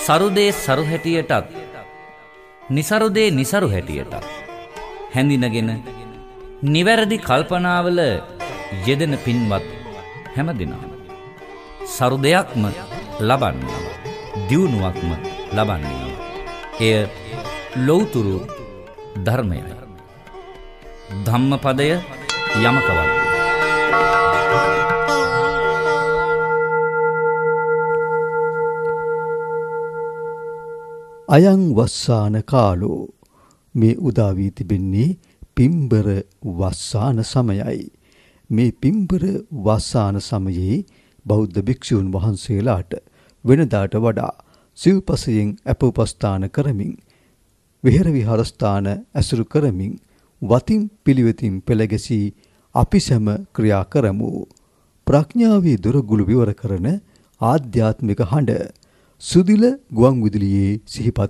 සරුදේ සරු හැටියටත් නිසරුදේ නිසරු හැටියටත් හැඳිනගෙන නිවැරදි කල්පනාවල යෙදෙන පින්වත් හැමදෙනාම සරුදයක්ම ලබන්නවා, දියුණුවක්ම ලබන්නවා. එය ලෞතුරු ධර්මයයි. ධම්මපදය යමකවත්. අයං වස්සාන කාලෝ. මේ උදා වී තිබෙන්නේ පිම්බර වස්සාන සමයයි. මේ පිම්බර වස්සාන සමයේ බෞද්ධ භික්ෂූන් වහන්සේලාට වෙනදාට වඩා සිව්පසයෙන් අපෝපස්ථාන කරමින්, විහෙර විහාරස්ථාන ඇසුරු කරමින්, වතින් පිළිවෙතින් පෙළගැසී අපි සැම ක්‍රියා කරමු. ප්‍රඥාවේ දොරගුළු විවර කරන ආධ්‍යාත්මික හඬ සුදිල ගුවන් විදුලියේ සිහිපත්